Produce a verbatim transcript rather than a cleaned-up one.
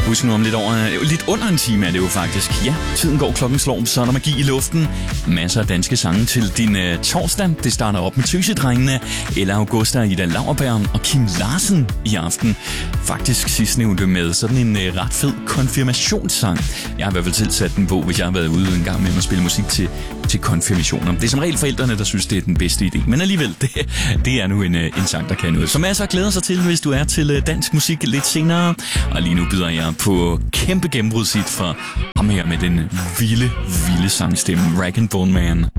Husk nu om lidt over, lidt under en time er det jo faktisk. Ja, tiden går, klokken slår, så er der magi i luften. Masser af danske sange til din uh, torsdag. Det starter op med Tøsedrengene, Ella Augusta, Ida Lauerberg og Kim Larsen i aften. Faktisk sidstnævnte med sådan en uh, ret fed konfirmationssang. Jeg har i hvert fald tilsat den på, hvis jeg har været ude en gang med at spille musik til, til konfirmationer. Det er som regel forældrene, der synes, det er den bedste idé. Men alligevel, det, det er nu en, en sang, der kan noget. Så masser glæder sig til, hvis du er til dansk musik lidt senere. Og lige nu byder jeg på kæmpe gennembrudshit fra ham her med den vilde, vilde sangstemme, Rag and Bone Man.